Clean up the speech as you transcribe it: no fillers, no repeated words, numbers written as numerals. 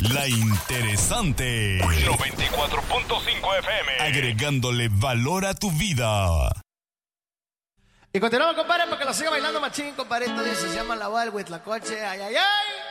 La interesante. 94.5 FM. Agregándole valor a tu vida. Y continuamos, compadre, para que lo siga bailando machín, compadre. Esto dice, se llama La Wild with la coche. Ay, ay, ay.